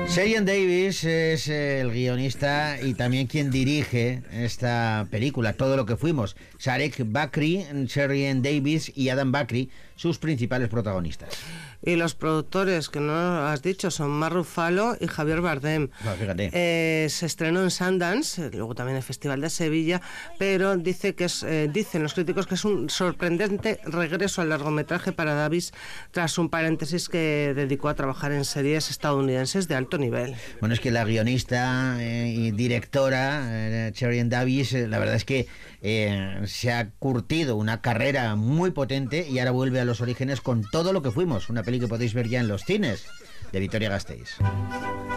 Sherian Davis es el guionista y también quien dirige esta película, Todo lo que fuimos. Sarek Bakri, Sherian Davis y Adam Bakri, sus principales protagonistas. Y los productores, que no lo has dicho, son Mark Ruffalo y Javier Bardem. Fíjate. Se estrenó en Sundance, luego también en el Festival de Sevilla, pero dicen los críticos que es un sorprendente regreso al largometraje para Davis tras un paréntesis que dedicó a trabajar en series estadounidenses de alto nivel. Bueno, es que la guionista y directora Sherian Davis, la verdad es que se ha curtido una carrera muy potente y ahora vuelve a los orígenes con Todo lo que fuimos, una peli que podéis ver ya en los cines, de Vitoria Gasteiz.